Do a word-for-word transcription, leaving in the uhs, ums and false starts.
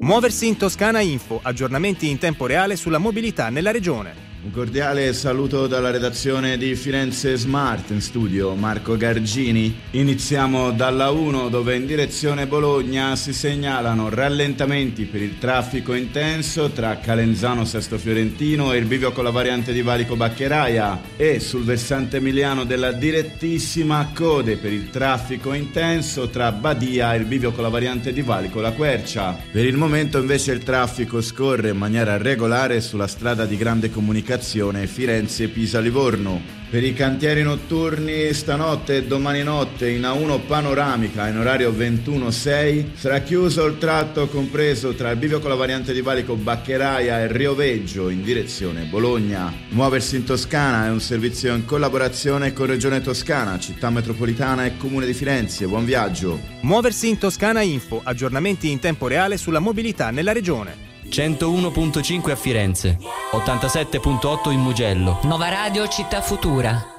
Muoversi in Toscana Info, aggiornamenti in tempo reale sulla mobilità nella regione. Un cordiale saluto dalla redazione di Firenze Smart, in studio Marco Gargini. Iniziamo dalla uno, dove in direzione Bologna si segnalano rallentamenti per il traffico intenso tra Calenzano Sesto Fiorentino e il bivio con la variante di Valico Baccheraia, e sul versante emiliano della direttissima code per il traffico intenso tra Badia e il bivio con la variante di Valico La Quercia. Per il momento invece il traffico scorre in maniera regolare sulla strada di grande comunicazione Firenze-Pisa-Livorno. Per i cantieri notturni, stanotte e domani notte in A uno panoramica in orario ventuno sei sarà chiuso il tratto compreso tra il bivio con la variante di Valico Baccheraia e Rioveggio in direzione Bologna. Muoversi in Toscana è un servizio in collaborazione con Regione Toscana, Città Metropolitana e Comune di Firenze. Buon viaggio. Muoversi in Toscana Info, aggiornamenti in tempo reale sulla mobilità nella regione. centouno virgola cinque a Firenze, ottantasette virgola otto in Mugello. Nova Radio Città Futura.